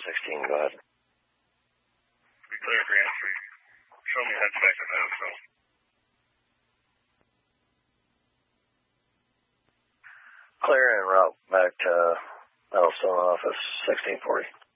16, go ahead. Be clear for entry. Show me head back at Madison. Clear en route back to Yellowstone office, 1640.